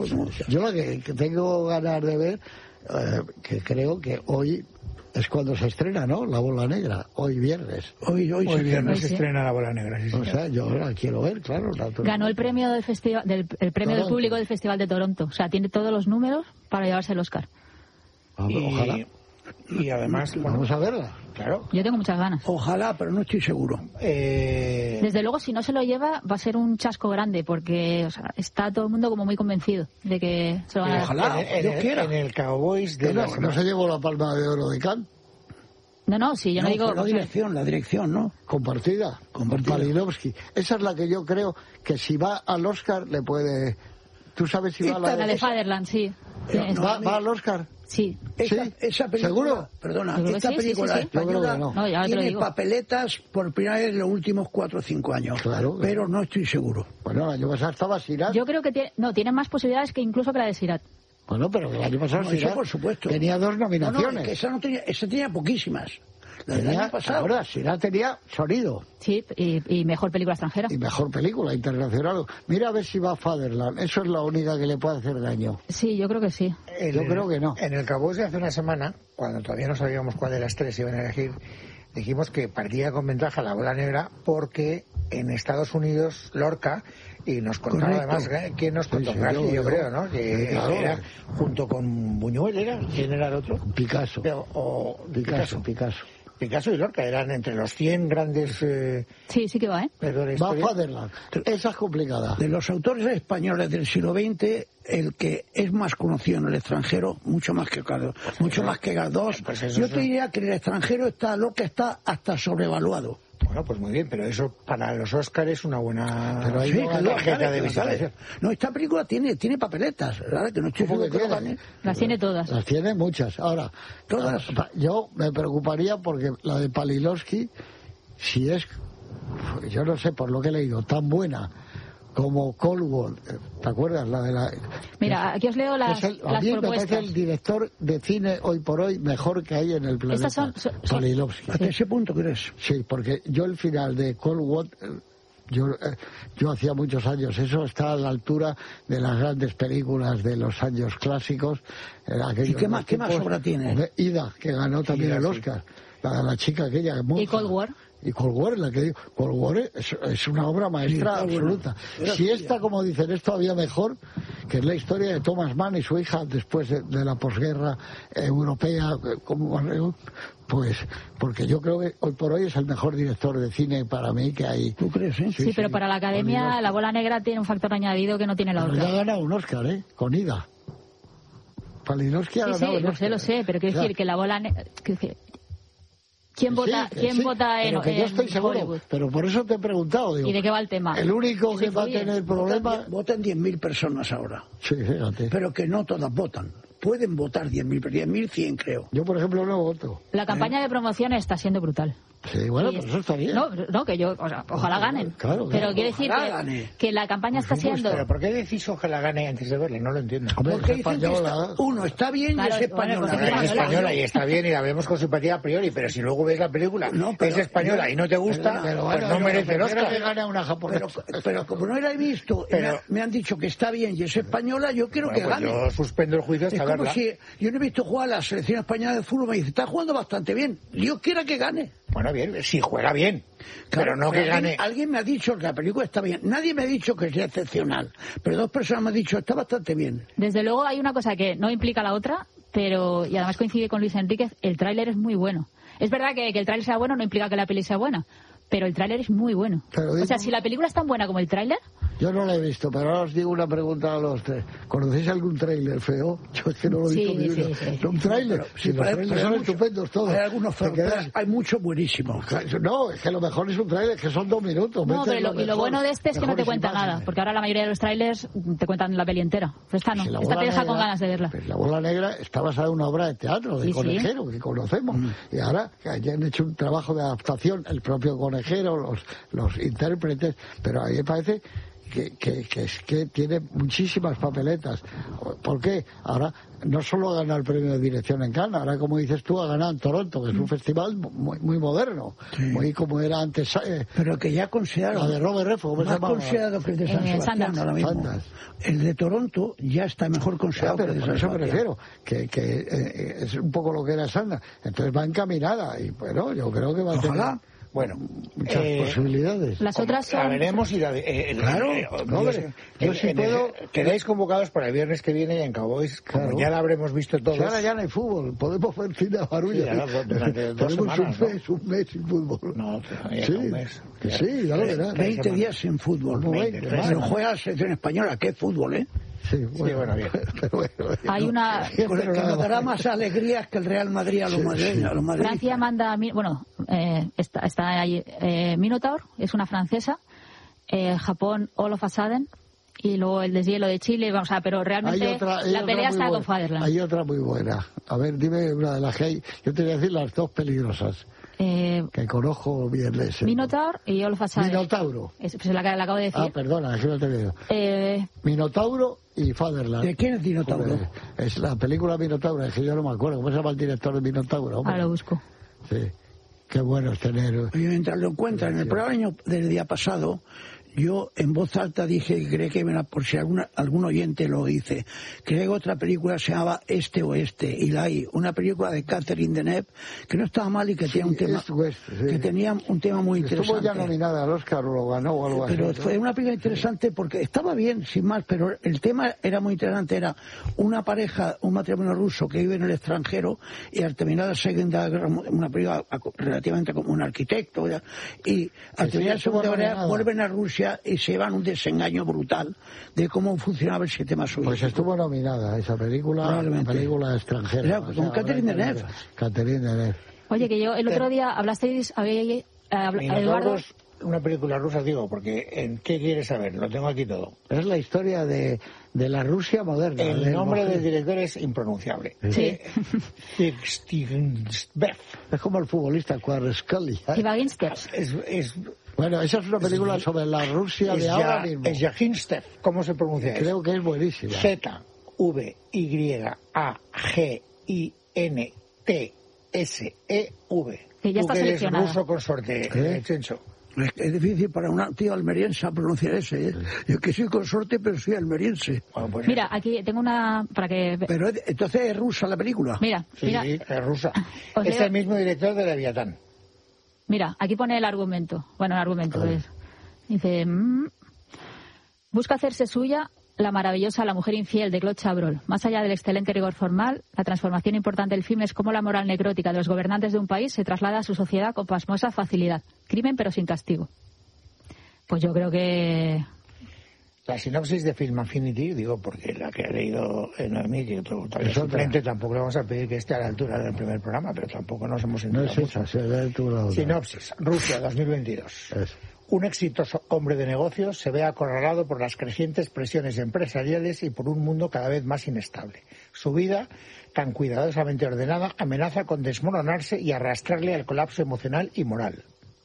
Yo lo que tengo ganas de ver, que creo que hoy es cuando se estrena, ¿no? La Bola Negra, hoy viernes. Hoy viernes se estrena La Bola Negra. Sí, o sea, yo la quiero ver, claro. Ganó el premio del festival, el premio del público del Festival de Toronto. O sea, tiene todos los números para llevarse el Oscar. Ojalá. Y además, vamos a verla. Claro. Yo tengo muchas ganas. Ojalá, pero no estoy seguro. Desde luego, si no se lo lleva, va a ser un chasco grande, porque está todo el mundo como muy convencido de que se lo van a dar. Ojalá, en el Cowboys de no se llevó la Palma de Oro de Cannes. No, sí, yo no digo... La dirección, ¿no? Compartida. Con Palinovsky. Esa es la que yo creo que si va al Oscar le puede... ¿Tú sabes si va a la de Fatherland, sí. ¿Va al Oscar? Sí. Esa película, ¿seguro? Perdona, esta película española tiene papeletas por primera vez en los últimos 4 o 5 años. Claro. Pero no estoy seguro. Bueno, el año pasado estaba Sirat. Yo creo que tiene más posibilidades que incluso que la de Sirat. Bueno, pero el año pasado Sirat, por supuesto, tenía 2 nominaciones. Esa tenía poquísimas. El año pasado. Ahora, Sirat tenía sonido. Sí, y mejor película extranjera. Y mejor película internacional. Mira a ver si va a Fatherland. Eso es la única que le puede hacer daño. Sí, yo creo que sí. Yo creo que no. En el Cowboys de hace una semana, cuando todavía no sabíamos cuál de las 3 iban a elegir, dijimos que partía con ventaja La Bola Negra porque en Estados Unidos Lorca, y nos contaba además, ¿quién nos contó? García, yo creo, ¿no? Que era junto con Buñuel, ¿quién era el otro? Picasso. Picasso y Lorca eran entre los 100 grandes... sí que va, ¿eh? Va a Fatherland. Esa es complicada. De los autores españoles del siglo XX, el que es más conocido en el extranjero, mucho más que Galdós, yo te diría que en el extranjero Lorca está hasta sobrevaluado. Bueno, pues muy bien, pero eso para los Óscar es una buena tarjeta de visitación. No, esta película tiene papeletas, ¿verdad? Que no estoy seguro que gane. Las tiene todas. Las tiene muchas. Ahora, todas. Yo me preocuparía porque la de Palinovsky, si es, yo no sé, por lo que he leído, tan buena como Cold War, ¿te acuerdas? La de la... Mira, aquí os leo las propuestas. Me parece el director de cine hoy por hoy mejor que hay en el planeta. Estas son Palinovsky. ¿Hasta ese punto crees? Sí, porque yo el final de Cold War, yo hacía muchos años, eso está a la altura de las grandes películas de los años clásicos. ¿Y qué más obra tiene? Ida, que ganó también el Oscar. La chica aquella. ¿Y Cold War? Y Cold War, la que digo, Cold War es una obra maestra absoluta. Si esta, como dicen, es todavía mejor, que es la historia de Thomas Mann y su hija después de la posguerra europea, pues porque yo creo que hoy por hoy es el mejor director de cine para mí que hay. ¿Tú crees, eh? Sí, pero para la Academia La Bola Negra tiene un factor añadido que no tiene la otra. Ya ha ganado un Oscar, con Ida. Palinovsky ha ganado un Oscar. Lo sé, pero quiero decir que La Bola Negra... ¿Quién vota en que yo estoy seguro, Hollywood? Pero por eso te he preguntado. Digo, ¿y de qué va el tema? El único que va a tener problema... Votan 10.000 personas ahora. Sí, fíjate. Pero que no todas votan. Pueden votar 10.000, pero 10.100 creo. Yo, por ejemplo, no voto. La campaña de promoción está siendo brutal. Sí, bueno, pero eso está bien. No, que yo, ojalá ganen. Claro. Pero quiere decir que la campaña está siendo... Pero ¿por qué decís ojalá gane antes de verla? No lo entiendo. Porque dicen que uno está bien y es española. Es española y está bien y la vemos con simpatía a priori, pero si luego ves la película, es española y no te gusta, pues no merece el Oscar. Pero como no la he visto, me han dicho que está bien y es española, yo quiero que gane. Yo suspendo el juicio hasta verla. Es como si yo no he visto jugar a la selección española de fútbol, me dice, está jugando bastante bien. Yo quiero que gane. Bueno, bien, si juega bien, pero no que gane. Alguien me ha dicho que la película está bien. Nadie me ha dicho que sea excepcional, pero 2 personas me han dicho está bastante bien. Desde luego hay una cosa que no implica la otra, pero y además coincide con Luis Enríquez, el tráiler es muy bueno. Es verdad que el tráiler sea bueno no implica que la peli sea buena, pero el tráiler es muy bueno. O sea, si la película es tan buena como el tráiler... Yo no la he visto, pero ahora os digo una pregunta a los 3. ¿Conocéis algún tráiler feo? Yo es que no lo he visto. Sí. ¿Un tráiler? Sí, los tráilers son estupendos todos. Hay algunos feos, hay muchos buenísimos. No, es que lo mejor es un tráiler, que son 2 minutos. No, pero lo bueno de este es que no te cuenta nada, porque ahora la mayoría de los tráilers te cuentan la peli entera. Pero esta no, esta te deja con ganas de verla. La Bola Negra está basada en una obra de teatro, de Conejero, que conocemos. Y ahora que hayan hecho un trabajo de adaptación, el propio Conejero, los intérpretes, pero a mí me parece que tiene muchísimas papeletas. ¿Por qué? Ahora no solo ha ganado el premio de dirección en Cannes, ahora, como dices tú, ha ganado en Toronto, que es un festival muy moderno, muy como era antes. Pero que ya considerado. La de Robert Redford, ¿cómo se llama? Considerado que el de San Sebastián ahora mismo. El de Toronto ya está mejor considerado que el de San Sebastián. Por eso me refiero, que es un poco lo que era Sundance. Entonces va encaminada y bueno, yo creo que va a tener... Bueno, muchas posibilidades. Las otras son... La veremos y claro, yo sí puedo... Quedáis convocados para el viernes que viene en Cowboys, como ya la habremos visto todos. Si ahora ya no hay fútbol, podemos ver cine a Barulla. Sí, durante 2 semanas, un mes sin fútbol. No, sí, un mes. Sí, ya lo verás. 20 días sin fútbol. Pero juega la selección española, ¿qué fútbol, eh? Sí, bueno, bien. Hay una... Que nos dará más alegrías que el Real Madrid a los madrileños. Francia manda... Bueno, está ahí Minotaur, es una francesa. Japón, All of a Sudden. Y luego el deshielo de Chile. Vamos a pero realmente la pelea está con Fatherland. Hay otra muy buena. A ver, dime una de las que hay. Yo te voy a decir las dos peligrosas. Que conozco bien ese. Minotaur y All of a Sudden. Minotauro. Pues la acabo de decir. Perdona, es que no te veo. Minotauro y Fatherland. ¿De quién es Minotauro? Es la película Minotauro, es que yo no me acuerdo. ¿Cómo se llama el director de Minotauro? Ahora lo busco. Sí. Qué bueno es tener... Oye, mientras lo encuentran, en el programa del día pasado, yo en voz alta dije, creo que por si algún oyente lo dice, creo que otra película se llamaba Este Oeste, y la hay, una película de Catherine Deneuve que no estaba mal y que tenía un tema que tenía un tema muy interesante. Estuvo ya nominada al Oscar o lo ganó o algo así. Pero fue una película interesante porque estaba bien, sin más, pero el tema era muy interesante, era una pareja, un matrimonio ruso que vive en el extranjero y al terminar la Segunda Guerra, una película relativamente como un arquitecto, y al terminar la Segunda Guerra vuelven a Rusia y se llevan un desengaño brutal de cómo funcionaba el sistema soviético. Pues estuvo nominada esa película, una película extranjera. Claro, con Catherine Deneuve. Catherine Deneuve. Oye, que yo el otro día hablasteis, Eduardo... Una película rusa, digo, porque ¿en qué quieres saber? Lo tengo aquí todo. Es la historia de la Rusia moderna. El nombre del director es impronunciable. Sí. Es como el futbolista Kvaratskhelia. Bueno, esa es una película sobre la Rusia de ahora mismo. Es Yaginstev. ¿Cómo se pronuncia eso? Creo que es buenísima. Z-V-Y-A-G-I-N-T-S-E-V. Que ya está seleccionado. Eres ruso con suerte, Chencho. Es difícil para un tío almeriense pronunciar ese, ¿eh? Yo que soy consorte, pero soy almeriense. Bueno, pues mira, aquí tengo una para que... Pero entonces es rusa la película. Mira, sí, es rusa. Es el mismo director de Leviatán. Mira, aquí pone el argumento. Bueno, el argumento es... Dice... busca hacerse suya la maravillosa La mujer infiel de Claude Chabrol. Más allá del excelente rigor formal, la transformación importante del film es cómo la moral necrótica de los gobernantes de un país se traslada a su sociedad con pasmosa facilidad. Crimen pero sin castigo. Pues yo creo que... La sinopsis de Film Affinity, digo, porque la que ha leído Noemí, que todavía suplente, tampoco le vamos a pedir que esté a la altura del primer programa, pero tampoco nos hemos enterado mucho. Sinopsis, Rusia, 2022. Un exitoso hombre de negocios se ve acorralado por las crecientes presiones empresariales y por un mundo cada vez más inestable. Su vida, tan cuidadosamente ordenada, amenaza con desmoronarse y arrastrarle al colapso emocional y moral.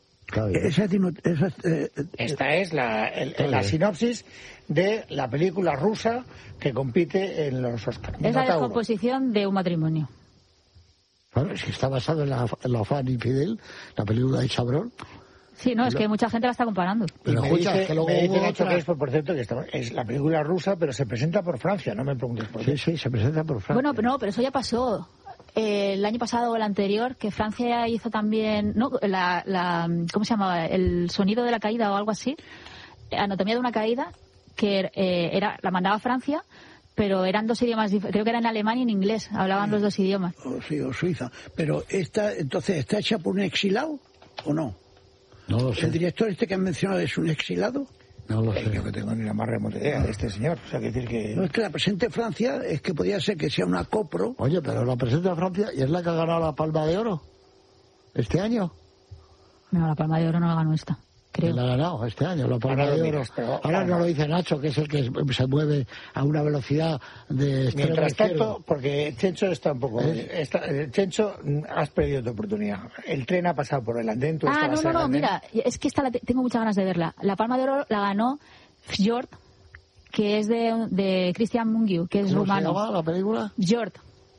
Esta es la sinopsis de la película rusa que compite en los Oscars. Es la descomposición de un matrimonio. Bueno, si está basado en la fan infidel, la película de Chabrol. Sí, no, es que mucha gente la está comparando. Pero escucha, que luego hubo otra... que es, por cierto, que es la película rusa, pero se presenta por Francia, no me preguntes por qué. Sí, se presenta por Francia. Bueno, pero eso ya pasó. El año pasado o el anterior, que Francia hizo también, ¿no? ¿Cómo se llamaba? El sonido de la caída o algo así. Anatomía de una caída, que la mandaba a Francia, pero eran dos idiomas diferentes. Creo que era en alemán y en inglés. Hablaban los dos idiomas. Sí, o Suiza. Pero entonces, ¿está hecha por un exilado o no? No lo sé. ¿El director que han mencionado es un exilado? No lo sé. Yo que tengo ni la más remota idea de este señor. O sea, que decir que... No, es que la presente Francia es que podría ser que sea una copro. Oye, pero la presente Francia y es la que ha ganado la Palma de Oro este año. No, la Palma de Oro no la ganó esta. Creo. La ha ganado este año, la Palma de Oro. Ahora no lo dice Nacho, que es el que se mueve a una velocidad de extremo. Mientras tanto, porque Chencho está un poco... Chencho, has perdido tu oportunidad. El tren ha pasado por delante. No, mira, es que esta tengo muchas ganas de verla. La Palma de Oro la ganó Fjord, que es de Cristian Mungiu, que es rumano. ¿Cómo se llama la película? Fjord.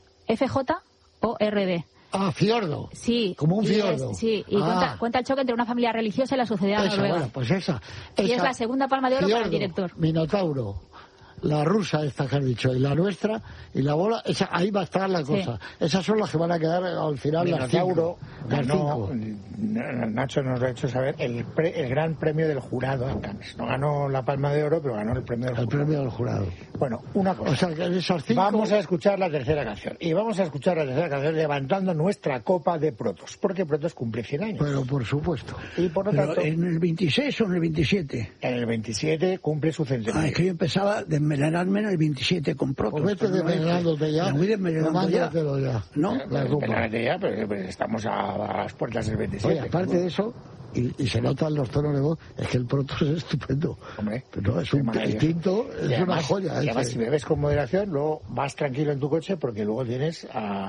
F-J-O-R-D. Ah, fiordo. Sí. Como un fiordo. Sí, y cuenta el choque entre una familia religiosa y la sociedad noruega. Bueno, pues esa. Y es la segunda Palma de Oro para el director. Minotauro. La rusa esta que has dicho, y la nuestra, y la bola, ahí va a estar la cosa. Sí. Esas son las que van a quedar al final. Minotauro ganó, Nacho nos lo ha hecho saber, el gran premio del jurado en Cannes. No ganó la Palma de Oro, pero ganó el premio del jurado. Bueno, una cosa. O sea, que esas 5... Vamos a escuchar la tercera canción. Y vamos a escuchar la tercera canción levantando nuestra copa de Protos, porque Protos cumple 100 años. Pero por supuesto. Y por lo tanto, ¿en el 26 o en el 27? En el 27 cumple su centenario. Es que yo empezaba desmelenarme en el 27 con Protos. Pues vete desmelenándote ya. Muy desmelenando ya. ¿No? Desmelenándote ya, pero estamos a las puertas del 27. Oye, aparte de eso, y se notan los tonos de voz, es que el Protos es estupendo. Hombre, pero es el tinto, es además, una joya. Y además, si bebes con moderación, luego vas tranquilo en tu coche, porque luego tienes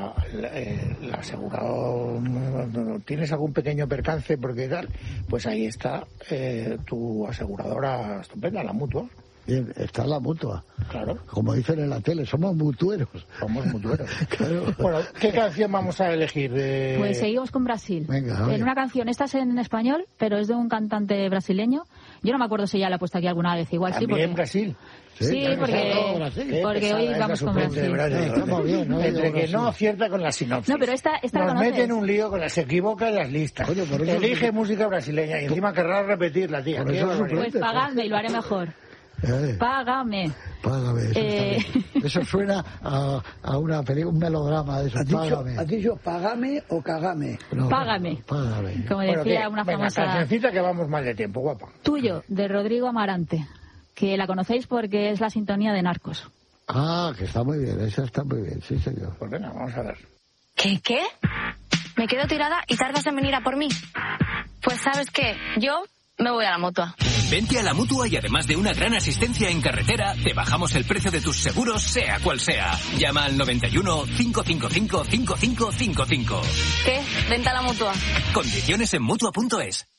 el asegurado. ¿Tienes algún pequeño percance? Porque tal, pues ahí está tu aseguradora estupenda, la Mutua. Bien, está la Mutua. Claro. Como dicen en la tele, somos mutueros. Somos mutueros. Claro. Bueno, ¿qué canción vamos a elegir? Pues seguimos con Brasil. Venga, en una canción, esta es en español, pero es de un cantante brasileño. Yo no me acuerdo si ya la he puesto aquí alguna vez. Igual sí, porque... en Brasil. Sí, porque hoy vamos con Brasil. Estamos bien, ¿no? Entre que no acierta con la sinopsis. No, pero esta nos mete en un lío con se equivoca en las listas. Coño, elige música brasileña y encima querrá repetirla, tía. Pues pagadme y lo haré mejor. Págame. Eso suena a un melodrama de eso. ¿Has dicho págame o cagame? No, págame. Como decía una famosa... cancioncita que vamos mal de tiempo, guapa. Tuyo, de Rodrigo Amarante, que la conocéis porque es la sintonía de Narcos. Ah, que está muy bien, esa está muy bien, sí señor. Pues venga, vamos a ver. ¿Qué? ¿Me quedo tirada y tardas en venir a por mí? Pues ¿sabes qué? Yo me voy a la Mutua. Vente a la Mutua y además de una gran asistencia en carretera, te bajamos el precio de tus seguros, sea cual sea. Llama al 91 555 5555. ¿Qué? Vente a la Mutua. Condiciones en Mutua.es.